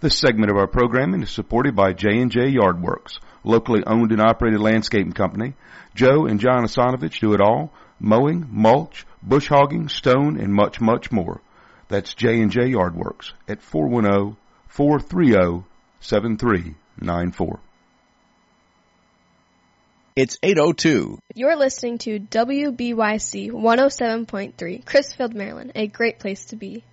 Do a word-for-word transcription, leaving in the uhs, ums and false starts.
This segment of our programming is supported by J and J Yardworks, locally owned and operated landscaping company. Joe and John Asanovich do it all: mowing, mulch, bush hogging, stone, and much, much more. That's J and J Yardworks at four one zero, four three zero, seven three nine four. It's eight oh two. You're listening to W B Y C one oh seven point three, Crisfield, Maryland, a great place to be.